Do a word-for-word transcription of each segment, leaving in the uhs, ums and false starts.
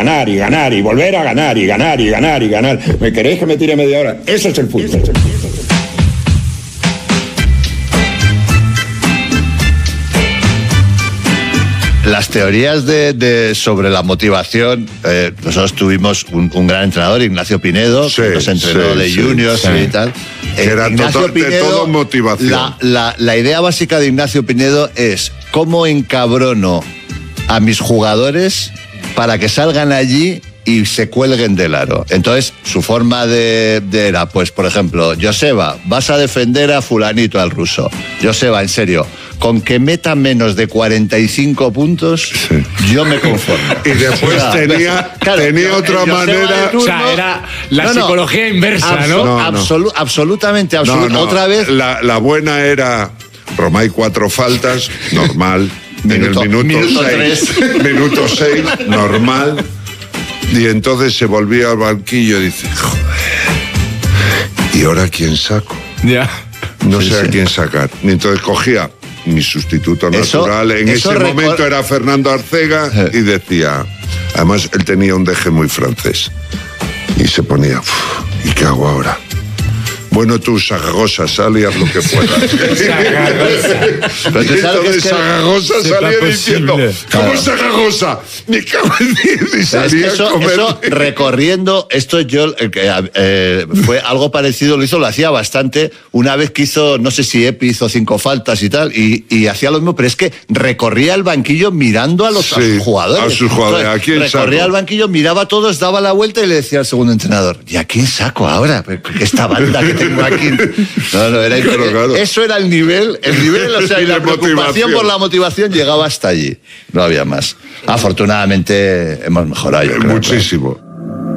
ganar y ganar y volver a ganar y ganar y ganar y ganar. ¿Me queréis que me tire media hora? Eso es el fútbol. Las teorías de, de sobre la motivación, eh, nosotros tuvimos un, un gran entrenador, Ignacio Pinedo, sí, que nos entrenó sí, de sí, juniors sí. y tal. Que eh, era Ignacio todo, Pinedo, de todo motivación. La, la, la idea básica de Ignacio Pinedo es cómo encabrono a mis jugadores para que salgan allí y se cuelguen del aro. Entonces, su forma de, de era, pues, por ejemplo, Joseba, vas a defender a fulanito, al ruso. Joseba, en serio, con que meta menos de cuarenta y cinco puntos, sí. yo me conformo. Y después o sea, tenía, claro, tenía otra manera... Turno, o sea, era la no, psicología no, inversa, abso- ¿no? no, absolu- no. Absolutamente, absolutamente. No, no, otra vez... La, la buena era, Romay, cuatro faltas, normal. Minuto, en el minuto, minuto seis, minuto seis, normal. Y entonces se volvía al banquillo y dice, joder, ¿y ahora quién saco? Ya. No sí, sé sí. a quién sacar. Y entonces cogía mi sustituto natural. Eso, en eso ese recor- momento era Fernando Arcega y decía, además él tenía un deje muy francés. Y se ponía, ¿y qué hago ahora? Bueno, tú, Zaragoza, sal y haz lo que puedas. Pero y entonces Zaragoza salía diciendo, ¿cómo claro. Zaragoza? Me cago en diez. Y salía eso, a comer. Eso recorriendo, esto yo, eh, eh, fue algo parecido, lo hizo, lo hacía bastante, una vez que hizo, no sé si Epi hizo cinco faltas y tal, y, y hacía lo mismo, pero es que recorría el banquillo mirando a los, sí, a sus jugadores. A sus jugadores, Entonces, ¿a quién recorría saco? el banquillo, miraba a todos, daba la vuelta y le decía al segundo entrenador, ¿y a quién saco ahora? Esta banda que tengo aquí. No, no, era claro, claro. Eso era el nivel, el nivel, o sea, y la preocupación motivación. por la motivación llegaba hasta allí. No había más. Afortunadamente hemos mejorado, yo creo. Muchísimo. Claro.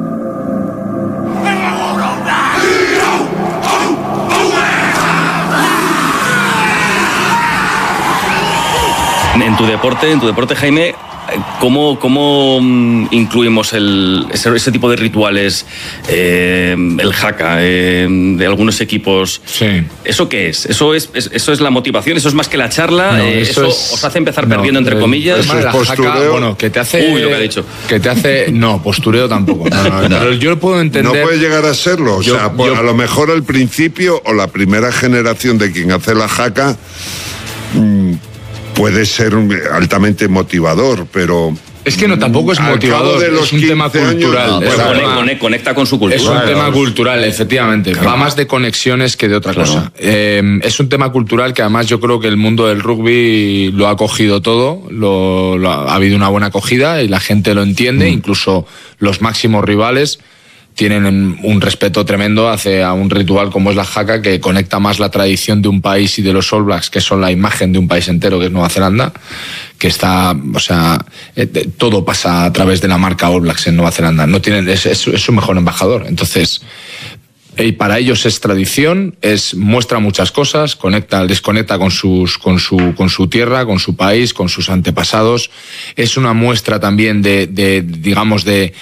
En tu deporte, en tu deporte, Jaime, ¿cómo, cómo incluimos el, ese, ese tipo de rituales, eh, el haka, eh, de algunos equipos? Sí. ¿Eso qué es? ¿Eso es, es, eso es la motivación? ¿Eso es más que la charla? No, eh, ¿Eso, ¿Eso es, os hace empezar no, perdiendo, entre el, comillas? El tema de la haka, bueno, que te hace... Uy, lo que ha dicho. Que te hace... No, postureo tampoco. No, no, no. Pero yo lo puedo entender... No puede llegar a serlo. O yo, sea, por, yo, a lo mejor al principio o la primera generación de quien hace la haka mmm, puede ser altamente motivador, pero... Es que no, tampoco es motivador, es un tema cultural. No, es conecta, conecta, conecta con su cultura. Es un claro. tema cultural, efectivamente. Claro. Va más de conexiones que de otra claro. cosa. Eh, es un tema cultural que además yo creo que el mundo del rugby lo ha cogido todo, lo, lo ha, ha habido una buena acogida y la gente lo entiende, mm. incluso los máximos rivales tienen un respeto tremendo hacia un ritual como es la haka, que conecta más la tradición de un país y de los All Blacks, que son la imagen de un país entero, que es Nueva Zelanda, que está, o sea, eh, todo pasa a través de la marca All Blacks en Nueva Zelanda. No tienen, es, es, es su mejor embajador. Entonces, y para ellos es tradición, es muestra muchas cosas, conecta, desconecta con sus, con su, con su tierra, con su país, con sus antepasados. Es una muestra también de, de digamos, de,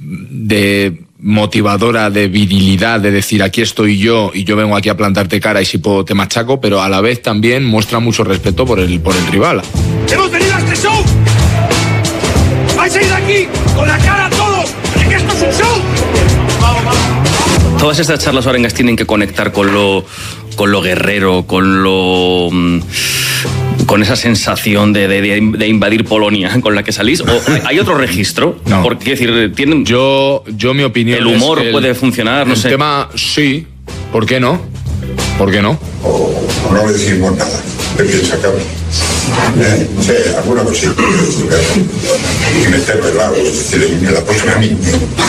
de motivadora, de virilidad, de decir aquí estoy yo y yo vengo aquí a plantarte cara y si puedo te machaco, pero a la vez también muestra mucho respeto por el, por el rival. ¡Hemos venido a este show! ¡Vais a ir aquí con la cara a todos! ¡Que esto es un show! ¡Vamos, vamos! Todas estas charlas orengas tienen que conectar con lo, con lo guerrero, con lo... con esa sensación de, de, de invadir Polonia con la que salís, o hay otro registro, no. Porque decir, tienen yo yo mi opinión el humor es que puede el, funcionar, no el sé. El tema sí, ¿por qué no? ¿Por qué no? O no le decimos nada, de quién sacamos. Eh, no sé, alguna cosita. Y meterlo al lado, me la ponen a mí.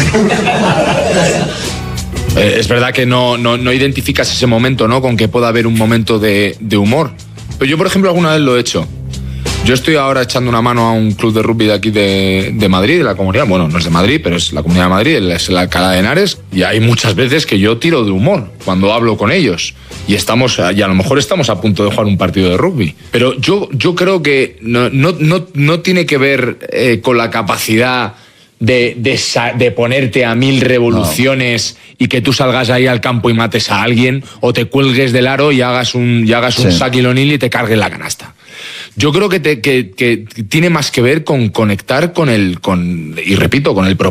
Eh, es verdad que no, no, no identificas ese momento, ¿no? Con que pueda haber un momento de, de humor. Pero yo, por ejemplo, alguna vez lo he hecho. Yo estoy ahora echando una mano a un club de rugby de aquí de, de Madrid, de la comunidad. Bueno, no es de Madrid, pero es la comunidad de Madrid, es la Alcalá de Henares. Y hay muchas veces que yo tiro de humor cuando hablo con ellos. Y estamos, y a lo mejor estamos a punto de jugar un partido de rugby. Pero yo, yo creo que no, no, no, no tiene que ver eh, con la capacidad de, de, de ponerte a mil revoluciones no. y que tú salgas ahí al campo y mates a alguien, o te cuelgues del aro y hagas un, y hagas sí. un Shaquille O'Neal y te cargues la canasta. Yo creo que, te, que, que tiene más que ver con conectar con el, con, y repito, con el propósito.